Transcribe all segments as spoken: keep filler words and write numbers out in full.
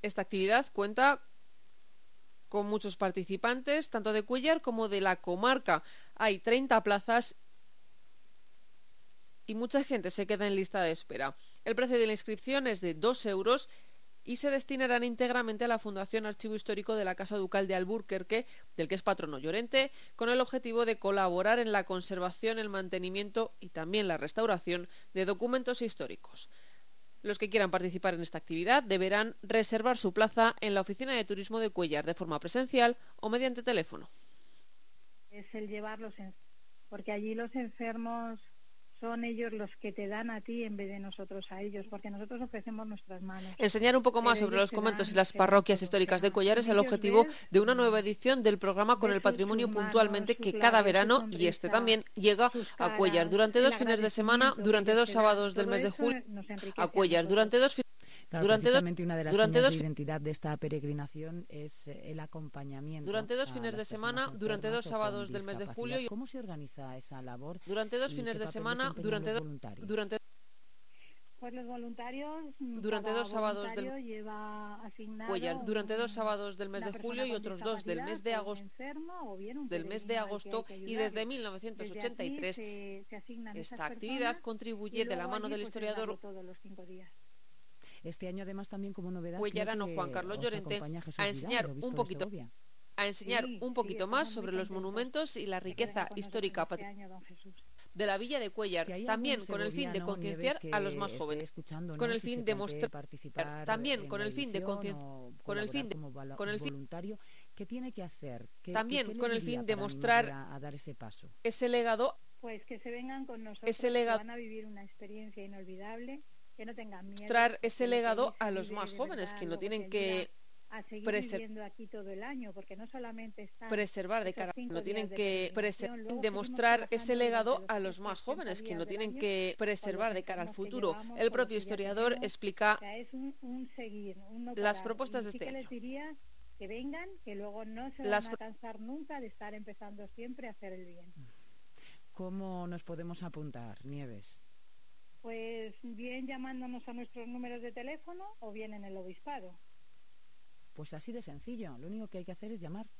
Esta actividad cuenta con muchos participantes, tanto de Cuéllar como de la comarca. Hay treinta plazas y mucha gente se queda en lista de espera. El precio de la inscripción es de dos euros y se destinarán íntegramente a la Fundación Archivo Histórico de la Casa Ducal de Alburquerque, del que es patrono Llorente, con el objetivo de colaborar en la conservación, el mantenimiento y también la restauración de documentos históricos. Los que quieran participar en esta actividad deberán reservar su plaza en la Oficina de Turismo de Cuéllar de forma presencial o mediante teléfono. Es el llevarlos, en... porque allí los enfermos son ellos los que te dan a ti en vez de nosotros a ellos, porque nosotros ofrecemos nuestras manos. Enseñar un poco más sobre los conventos y las parroquias históricas de Cuéllar es el objetivo de una nueva edición del programa Con el Patrimonio Puntualmente, que cada verano, y este también, llega a Cuéllar durante dos fines de semana, durante dos sábados del mes de julio, a Cuéllar durante dos fines. Claro, durante precisamente dos, una de las durante señas dos, de identidad de esta peregrinación es el acompañamiento. Durante dos fines de semana, durante dos sábados del mes de julio. Y... ¿Cómo se organiza esa labor? Durante dos fines de semana, durante dos, durante Pues los voluntarios durante dos sábados del lleva asignado Cuéllar, durante dos sábados del mes de julio y otros dos del mes de agosto del mes de agosto y desde mil novecientos ochenta y tres se, se esta actividad contribuye de la mano allí, del pues, historiador todos los cinco días. Este año además también como novedad cuellarano Juan Carlos Llorente a enseñar Vidal, un poquito a enseñar sí, un poquito sí, más sobre los monumentos y la riqueza histórica este de la villa de Cuéllar, si también con el fin de concienciar a los más jóvenes, ¿no? con el si fin de mostrar, también con el fin de concienciar, con el fin de, con el fin voluntario, ¿qué tiene que hacer? ¿Qué, también qué, qué con el fin de mostrar a, a dar ese paso? Ese legado, pues que se vengan con nosotros, ese legado, que van a vivir una experiencia inolvidable, que no tengan miedo, mostrar ese legado a los vive, más jóvenes, verdad, que no tienen que que a seguir preser viviendo aquí todo el año, porque no solamente están preservar de cara, no tienen que demostrar ese legado a los más jóvenes, que no tienen que preservar de cara al futuro. El propio historiador explica o sea, es un, un seguir, un no las parar. propuestas y de sí este que año. les diría que vengan, que luego no se las van a cansar nunca de estar empezando siempre a hacer el bien. ¿Cómo nos podemos apuntar, Nieves? Pues bien llamándonos a nuestros números de teléfono o bien en el obispado. Pues así de sencillo, lo único que hay que hacer es llamar.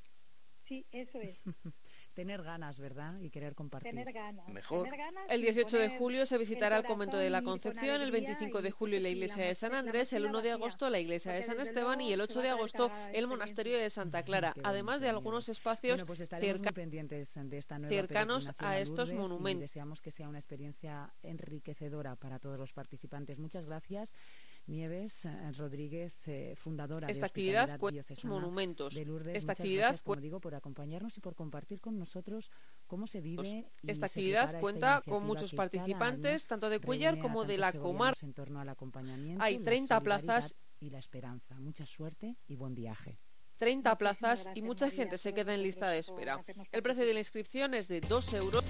Sí, eso es. Tener ganas, ¿verdad? Y querer compartir. Tener ganas. Mejor. Tener ganas el dieciocho de poner julio se visitará el convento de la y con Concepción, el alegría, veinticinco de y julio la sí, iglesia la de San mochila- Andrés, la el uno de mochila agosto la iglesia de porque San desde Esteban y luego el se ocho va de a traer agosto cargada de el monasterio de Santa Clara, Qué además bonito, de algunos Nieves. espacios Bueno, pues estaremos cerca muy pendientes de esta nueva cercanos peregrinación a estos Lourdes monumentos. Y deseamos que sea una experiencia enriquecedora para todos los participantes. Muchas gracias, Nieves eh, Rodríguez, eh, fundadora Esta de actividad Hospitalidad cuenta Diocesana monumentos. de Lourdes. Esta Muchas actividad gracias, como digo, por acompañarnos y por compartir con nosotros cómo se vive y Esta se actividad prepara cuenta esta con muchos iniciativa que cada participantes, año tanto de Cuéllar reúne a como de tantos la segovianos comarca. en torno al acompañamiento, Hay la treinta solidaridad plazas y la esperanza. Mucha suerte y buen viaje. treinta Muchísimas plazas y gracias, mucha María, gente a se todos queda en lista de vosotros por espera. hacernos El precio de la inscripción es de dos euros.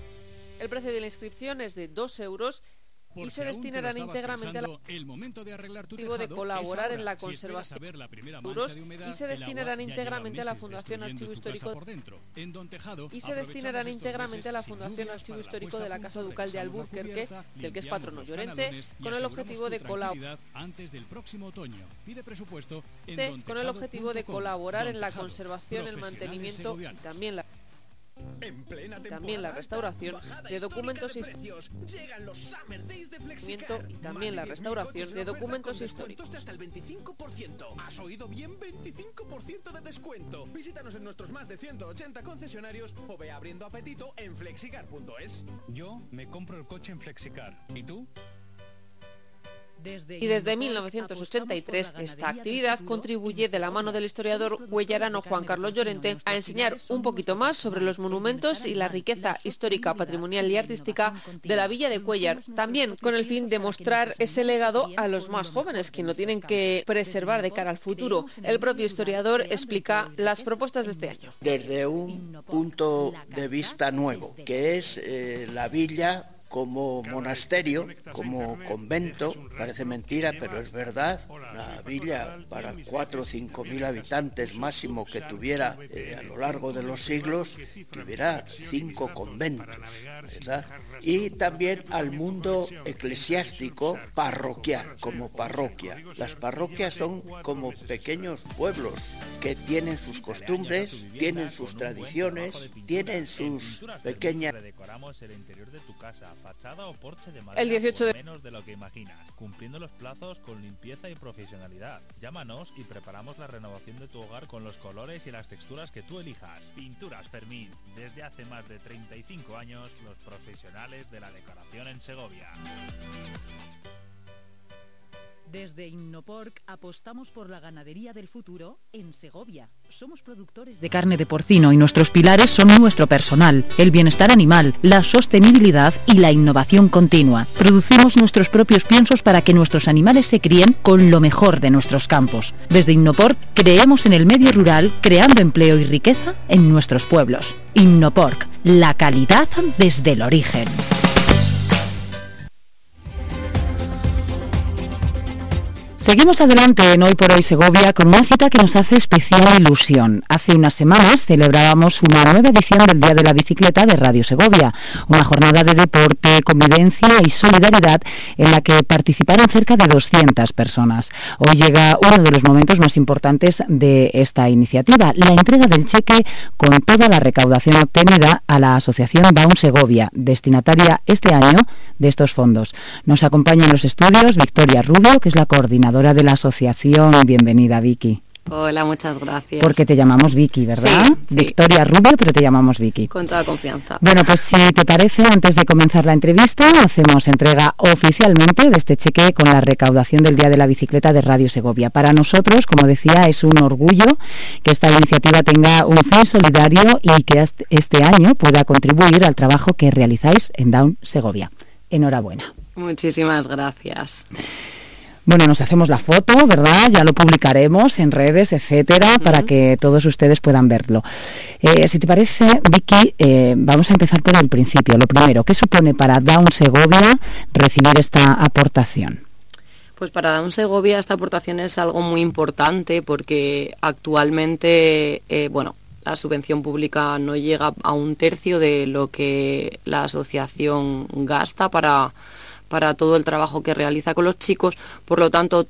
El precio de la inscripción es de dos euros Por y si se aún te lo destinarán estabas íntegramente pensando, el momento de arreglar tu objetivo de tejado colaborar es en la ahora. Si esperas conservación a ver la primera de mancha de humedad, y se el destinarán agua ya íntegramente a la lleva meses Fundación destruyendo Archivo tu casa Histórico por dentro. En Don Tejado, y se aprovechamos destinarán estos íntegramente meses a la sin Fundación lluvias Archivo para la Histórico puesta de a la punto, Casa Ducal de revisamos la Alburquerque, cubierta, del que es limpiamos patrono los Llorente, canalones y con el aseguramos objetivo tu de colaborar tranquilidad antes del próximo otoño. Pide presupuesto en con el dontejado objetivo de punto com. colaborar en la Don Tejado, conservación, el profesionales mantenimiento y segovianos. también la En plena también la temporada restauración alta, bajada de documentos histórica de precios. Llegan los Summer Days de Flexicar. y también la Más de diez mil restauración coches en de oferta documentos con descuentos históricos. de hasta el veinticinco por ciento. ¿Has oído bien? veinticinco por ciento de descuento. Visítanos en nuestros más de ciento ochenta concesionarios o ve abriendo apetito en flexicar punto es. Yo me compro el coche en Flexicar. ¿Y tú? Desde Y desde mil novecientos ochenta y tres esta actividad contribuye de la mano del historiador cuellarano Juan Carlos Llorente a enseñar un poquito más sobre los monumentos y la riqueza histórica, patrimonial y artística de la villa de Cuéllar, también con el fin de mostrar ese legado a los más jóvenes, que no tienen que preservar de cara al futuro. El propio historiador explica las propuestas de este año. Desde un punto de vista nuevo, que es eh, la villa como monasterio, como convento. Parece mentira, pero es verdad. Una villa para cuatro o cinco mil habitantes máximo que tuviera eh, a lo largo de los siglos, tuviera cinco conventos, ¿verdad? Y también al mundo eclesiástico parroquial, como parroquia. Las parroquias son como pequeños pueblos que tienen sus costumbres, tienen sus tradiciones, tienen sus pequeñas... Fachada o porche de madera, El dieciocho de... menos de lo que imaginas, cumpliendo los plazos con limpieza y profesionalidad. Llámanos y preparamos la renovación de tu hogar con los colores y las texturas que tú elijas. Pinturas Fermín, desde hace más de treinta y cinco años, los profesionales de la decoración en Segovia. Desde Innoporc apostamos por la ganadería del futuro en Segovia. Somos productores de carne de porcino y nuestros pilares son nuestro personal, el bienestar animal, la sostenibilidad y la innovación continua. Producimos nuestros propios piensos para que nuestros animales se críen con lo mejor de nuestros campos. Desde Innoporc creemos en el medio rural, creando empleo y riqueza en nuestros pueblos. Innoporc, la calidad desde el origen. Seguimos adelante en Hoy por Hoy Segovia con una cita que nos hace especial ilusión. Hace unas semanas celebrábamos una nueva edición del Día de la Bicicleta de Radio Segovia, una jornada de deporte, convivencia y solidaridad en la que participaron cerca de doscientas personas. Hoy llega uno de los momentos más importantes de esta iniciativa, la entrega del cheque con toda la recaudación obtenida a la Asociación Down Segovia, destinataria este año de estos fondos. Nos acompaña en los estudios Victoria Rubio, que es la coordinadora de la asociación. Bienvenida, Vicky. Hola, muchas gracias. Porque te llamamos Vicky, ¿verdad? Sí, sí. Victoria Rubio, pero te llamamos Vicky. Con toda confianza. Bueno, pues si te parece, antes de comenzar la entrevista, hacemos entrega oficialmente de este cheque con la recaudación del Día de la Bicicleta de Radio Segovia. Para nosotros, como decía, es un orgullo que esta iniciativa tenga un fin solidario y que este año pueda contribuir al trabajo que realizáis en Down Segovia. Enhorabuena. Muchísimas gracias. Bueno, nos hacemos la foto, ¿verdad? Ya lo publicaremos en redes, etcétera, uh-huh. para que todos ustedes puedan verlo. Eh, si te parece, Vicky, eh, vamos a empezar por el principio. Lo primero, ¿qué supone para Down Segovia recibir esta aportación? Pues para Down Segovia esta aportación es algo muy importante porque actualmente, eh, bueno, la subvención pública no llega a un tercio de lo que la asociación gasta para... para todo el trabajo que realiza con los chicos, por lo tanto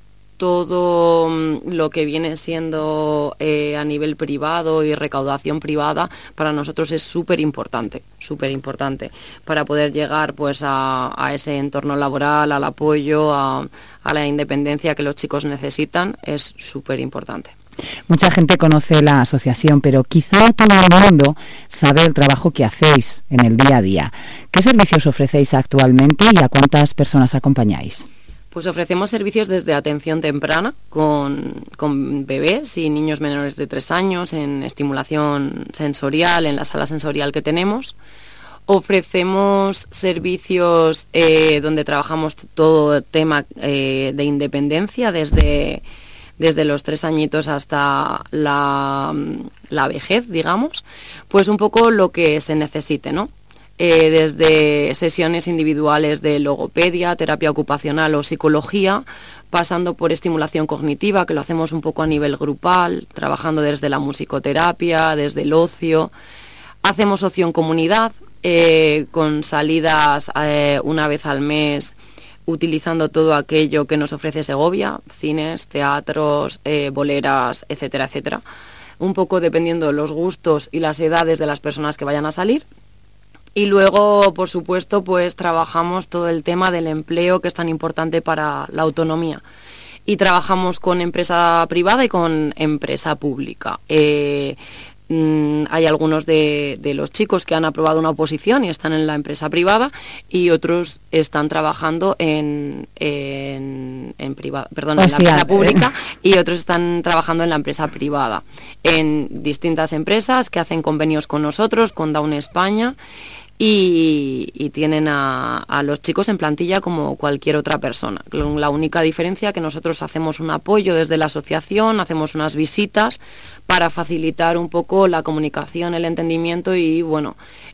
todo lo que viene siendo eh, a nivel privado y recaudación privada para nosotros es súper importante, súper importante para poder llegar pues a, a ese entorno laboral, al apoyo, a, a la independencia que los chicos necesitan, es súper importante. Mucha gente conoce la asociación, pero quizá todo el mundo sabe el trabajo que hacéis en el día a día. ¿Qué servicios ofrecéis actualmente y a cuántas personas acompañáis? Pues ofrecemos servicios desde atención temprana con, con bebés y niños menores de tres años, en estimulación sensorial, en la sala sensorial que tenemos. Ofrecemos servicios eh, donde trabajamos todo tema eh, de independencia, desde... desde los tres añitos hasta la, la vejez, digamos, pues un poco lo que se necesite, ¿no? Eh, desde sesiones individuales de logopedia, terapia ocupacional o psicología, pasando por estimulación cognitiva, que lo hacemos un poco a nivel grupal, trabajando desde la musicoterapia, desde el ocio. Hacemos ocio en comunidad, eh, con salidas eh, una vez al mes, utilizando todo aquello que nos ofrece Segovia, cines, teatros, eh, boleras, etcétera, etcétera. Un poco dependiendo de los gustos y las edades de las personas que vayan a salir. Y luego, por supuesto, pues trabajamos todo el tema del empleo, que es tan importante para la autonomía. Y trabajamos con empresa privada y con empresa pública. Eh, Mm, hay algunos de, de los chicos que han aprobado una oposición y están en la empresa privada y otros están trabajando en, en, en, privada, perdón, en la empresa pública y otros están trabajando en la empresa privada, en distintas empresas que hacen convenios con nosotros, con Down España, y, y tienen a, a los chicos en plantilla como cualquier otra persona. La única diferencia es que nosotros hacemos un apoyo desde la asociación, hacemos unas visitas para facilitar un poco la comunicación, el entendimiento y, bueno,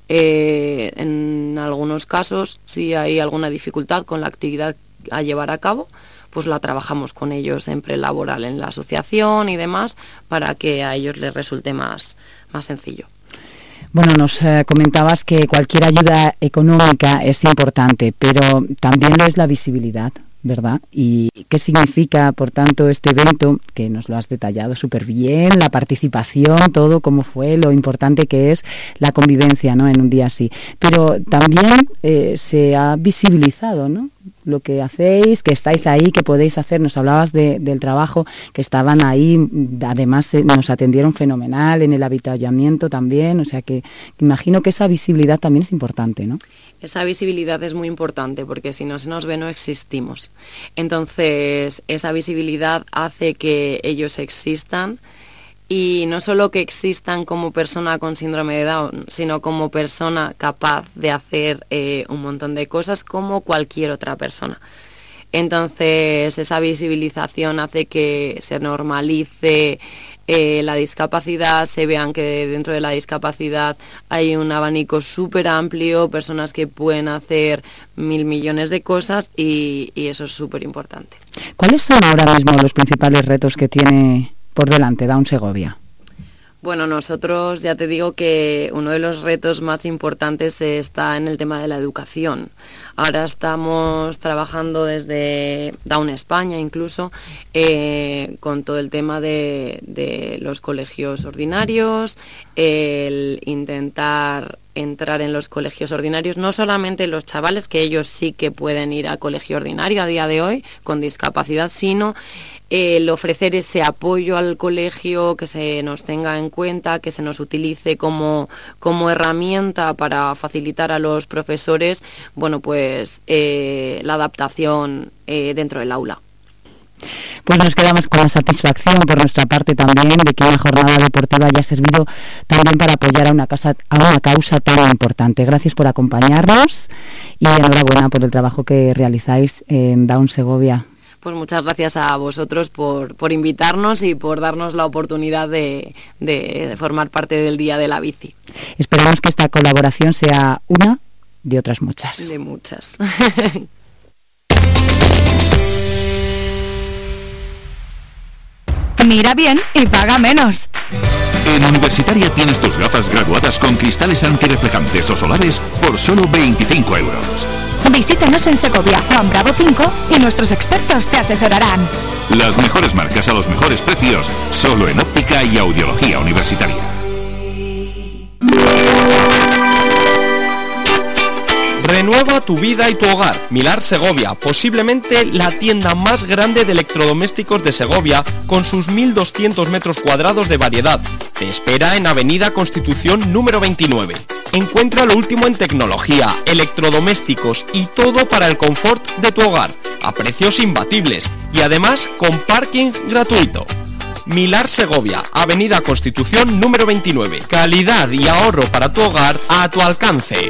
eh, en algunos casos, si hay alguna dificultad con la actividad a llevar a cabo, pues la trabajamos con ellos en prelaboral en la asociación y demás para que a ellos les resulte más, más sencillo. Bueno, nos eh, comentabas que cualquier ayuda económica es importante, pero también lo es la visibilidad, ¿verdad? ¿Y qué significa, por tanto, este evento, que nos lo has detallado súper bien, la participación, todo, cómo fue, lo importante que es la convivencia, ¿no?, en un día así? Pero también eh, se ha visibilizado, ¿no?, lo que hacéis, que estáis ahí, que podéis hacer. Nos hablabas de, del trabajo, que estaban ahí, además eh, nos atendieron fenomenal en el avituallamiento también, o sea que imagino que esa visibilidad también es importante, ¿no? Esa visibilidad es muy importante porque si no se nos ve no existimos. Entonces esa visibilidad hace que ellos existan y no solo que existan como persona con síndrome de Down, sino como persona capaz de hacer eh, un montón de cosas como cualquier otra persona. Entonces esa visibilización hace que se normalice eh, la discapacidad, se vean que dentro de la discapacidad hay un abanico súper amplio, personas que pueden hacer mil millones de cosas y, y eso es súper importante. ¿Cuáles son ahora mismo los principales retos que tiene por delante Down Segovia? Bueno, nosotros ya te digo que uno de los retos más importantes está en el tema de la educación. Ahora estamos trabajando desde Down España incluso eh, con todo el tema de, de los colegios ordinarios, el intentar entrar en los colegios ordinarios, no solamente los chavales, que ellos sí que pueden ir a colegio ordinario a día de hoy con discapacidad, sino el ofrecer ese apoyo al colegio, que se nos tenga en cuenta, que se nos utilice como, como herramienta para facilitar a los profesores, bueno, pues eh, la adaptación eh, dentro del aula. Pues nos quedamos con la satisfacción por nuestra parte también de que una jornada deportiva haya servido también para apoyar a una causa, a una causa tan importante. Gracias por acompañarnos y enhorabuena por el trabajo que realizáis en Down Segovia. Pues muchas gracias a vosotros por, por invitarnos y por darnos la oportunidad de, de, de formar parte del Día de la Bici. Esperamos que esta colaboración sea una de otras muchas. De muchas. Mira bien y paga menos. En Universitaria tienes tus gafas graduadas con cristales antirreflejantes o solares por solo veinticinco euros. Visítanos en Segovia, Juan Bravo cinco y nuestros expertos te asesorarán. Las mejores marcas a los mejores precios, solo en Óptica y Audiología Universitaria. Renueva tu vida y tu hogar. Milar Segovia, posiblemente la tienda más grande de electrodomésticos de Segovia, con sus mil doscientos metros cuadrados de variedad. Te espera en Avenida Constitución número veintinueve. Encuentra lo último en tecnología, electrodomésticos y todo para el confort de tu hogar, a precios imbatibles y además con parking gratuito. Milar Segovia, Avenida Constitución número veintinueve. Calidad y ahorro para tu hogar a tu alcance.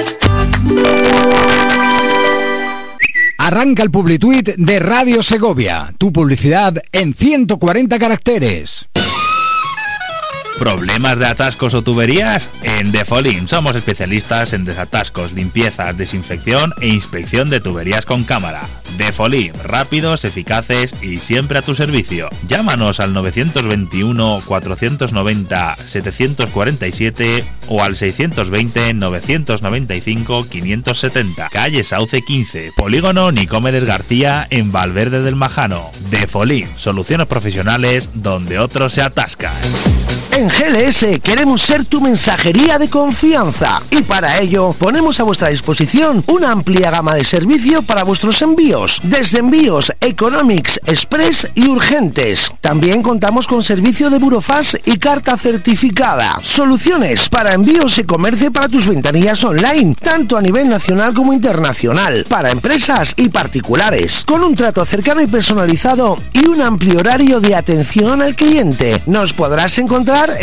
Arranca el Publituit de Radio Segovia. Tu publicidad en ciento cuarenta caracteres. ¿Problemas de atascos o tuberías? En Defolim somos especialistas en desatascos, limpiezas, desinfección e inspección de tuberías con cámara. Defolim, rápidos, eficaces y siempre a tu servicio. Llámanos al nueve dos uno, cuatro nueve cero, siete cuatro siete o al seis dos cero, nueve nueve cinco, quinientos setenta. Calle Sauce quince, Polígono Nicomedes García en Valverde del Majano. Defolim, soluciones profesionales donde otros se atascan. En G L S queremos ser tu mensajería de confianza y para ello ponemos a vuestra disposición una amplia gama de servicio para vuestros envíos, desde envíos Economics, Express y urgentes. También contamos con servicio de burofax y carta certificada. Soluciones para envíos y comercio para tus ventanillas online, tanto a nivel nacional como internacional, para empresas y particulares, con un trato cercano y personalizado y un amplio horario de atención al cliente. Nos podrás encontrar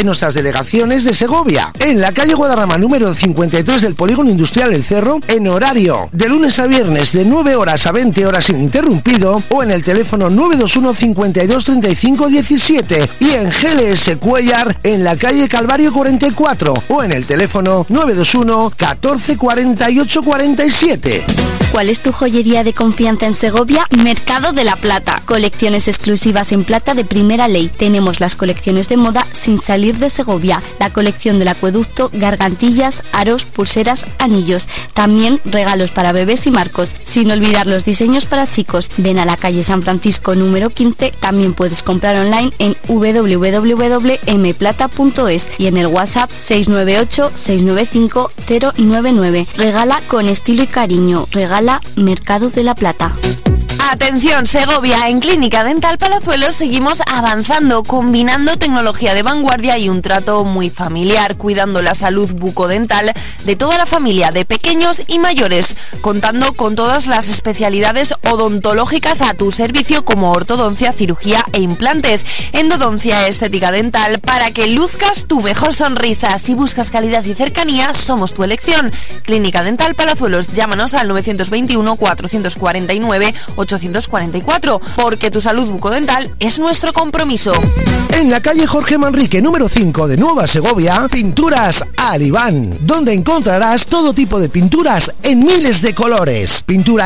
en nuestras delegaciones de Segovia, en la calle Guadarrama número cincuenta y tres del Polígono Industrial El Cerro, en horario de lunes a viernes de nueve horas a veinte horas ininterrumpido, o en el teléfono nueve dos uno cincuenta y dos treinta y cinco diecisiete, y en G L S Cuellar en la calle Calvario cuarenta y cuatro, o en el teléfono nueve dos uno catorce cuarenta y ocho cuarenta y siete. ¿Cuál es tu joyería de confianza en Segovia? Mercado de la Plata. Colecciones exclusivas en plata de primera ley. Tenemos las colecciones de moda sin salir de Segovia. La colección del acueducto, gargantillas, aros, pulseras, anillos. También regalos para bebés y marcos. Sin olvidar los diseños para chicos. Ven a la calle San Francisco número quince. También puedes comprar online en w w w punto m plata punto es y en el WhatsApp seis nueve ocho seis nueve cinco cero nueve nueve. Regala con estilo y cariño. Regala Mercado de la Plata. Atención Segovia, en Clínica Dental Palazuelos seguimos avanzando, combinando tecnología de vanguardia y un trato muy familiar, cuidando la salud bucodental de toda la familia, de pequeños y mayores, contando con todas las especialidades odontológicas a tu servicio como ortodoncia, cirugía e implantes, endodoncia, estética dental, para que luzcas tu mejor sonrisa. Si buscas calidad y cercanía, somos tu elección. Clínica Dental Palazuelos, llámanos al nueve dos uno cuatro cuatro nueve ochocientos cuarenta y cuatro, porque tu salud bucodental es nuestro compromiso. En la calle Jorge Manrique número cinco de Nueva Segovia, Pinturas Alibán, donde encontrarás todo tipo de pinturas en miles de colores. Pintura